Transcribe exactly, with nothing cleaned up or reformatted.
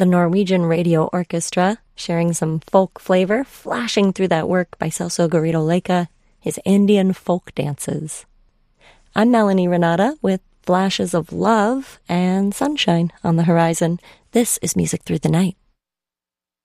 the Norwegian Radio Orchestra, sharing some folk flavor, flashing through that work by Celso Garrido Leica, his Andean folk dances. I'm Melanie Renata with flashes of love and sunshine on the horizon. This is Music Through the Night.